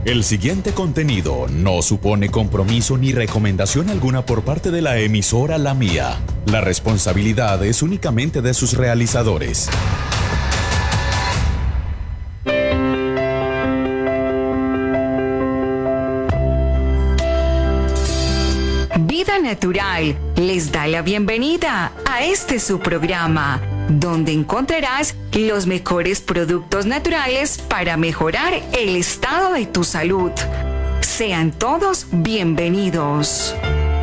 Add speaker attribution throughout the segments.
Speaker 1: El siguiente contenido no supone compromiso ni recomendación alguna por parte de la emisora La Mía. La responsabilidad es únicamente de sus realizadores.
Speaker 2: Vida Natural les da la bienvenida a este su programa, donde encontrarás los mejores productos naturales para mejorar el estado de tu salud. Sean todos bienvenidos.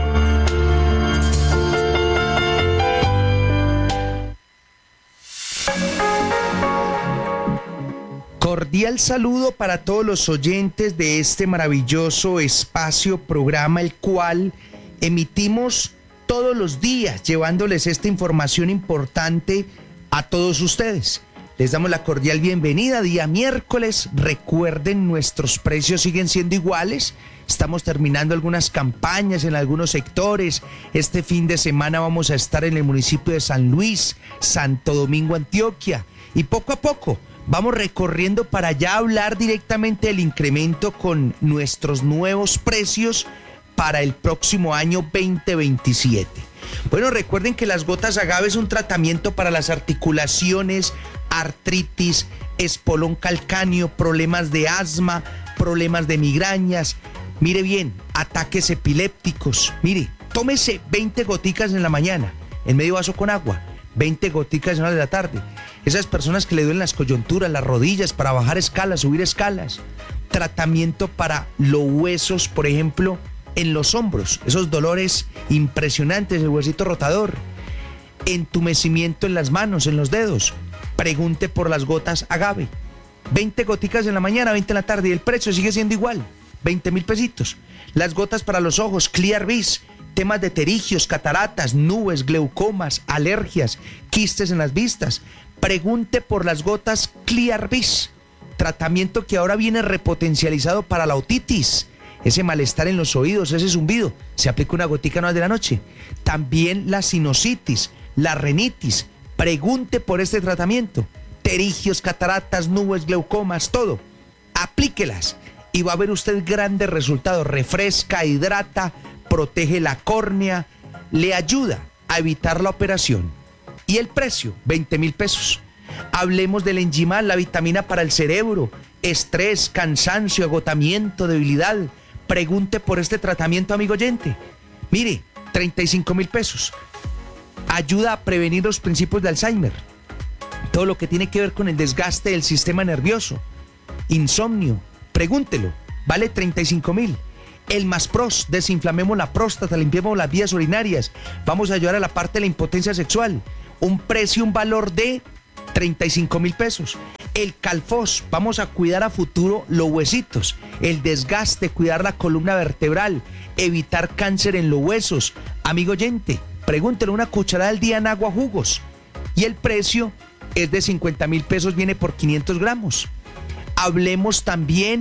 Speaker 3: Cordial saludo para todos los oyentes de este maravilloso espacio, programa, el cual emitimos todos los días, llevándoles esta información importante a todos ustedes. Les damos la cordial bienvenida, día miércoles. Recuerden, nuestros precios siguen siendo iguales. Estamos terminando algunas campañas en algunos sectores. Este fin de semana vamos a estar en el municipio de San Luis, Santo Domingo, Antioquia. Y poco a poco vamos recorriendo para ya hablar directamente del incremento con nuestros nuevos precios para el próximo año 2027. Bueno, recuerden que las gotas agave es un tratamiento para las articulaciones, artritis, espolón calcáneo, problemas de asma, problemas de migrañas. Mire bien, ataques epilépticos. Mire, tómese 20 goticas en la mañana, en medio vaso con agua, 20 goticas en la de la tarde. Esas personas que le duelen las coyunturas, las rodillas, para bajar escalas, subir escalas. Tratamiento para los huesos, por ejemplo, en los hombros, esos dolores impresionantes, el huesito rotador, entumecimiento en las manos, en los dedos. Pregunte por las gotas agave. 20 goticas en la mañana, 20 en la tarde, y el precio sigue siendo igual, 20,000 pesitos. Las gotas para los ojos, Clear Vis, temas de pterigios, cataratas, nubes, glaucomas, alergias, quistes en las vistas. Pregunte por las gotas Clear Vis, tratamiento que ahora viene repotencializado para la otitis, ese malestar en los oídos, ese zumbido. Se aplica una gotica en horas de la noche. También la sinusitis, la rinitis. Pregunte por este tratamiento. Pterigios, cataratas, nubes, glaucomas, todo. Aplíquelas y va a ver usted grandes resultados. Refresca, hidrata, protege la córnea, le ayuda a evitar la operación. Y el precio, 20,000 pesos. Hablemos del Enjimal, la vitamina para el cerebro, estrés, cansancio, agotamiento, debilidad. Pregunte por este tratamiento, amigo oyente. Mire, 35,000 pesos. Ayuda a prevenir los principios de Alzheimer. Todo lo que tiene que ver con el desgaste del sistema nervioso. Insomnio. Pregúntelo. Vale 35,000. El Maspros, desinflamemos la próstata, limpiemos las vías urinarias. Vamos a ayudar a la parte de la impotencia sexual. Un precio, un valor de 35,000 pesos. El Calfos, vamos a cuidar a futuro los huesitos, el desgaste, cuidar la columna vertebral, evitar cáncer en los huesos. Amigo oyente, pregúntele, una cucharada al día en agua, jugos. Y el precio es de 50,000 pesos, viene por 500 gramos. Hablemos también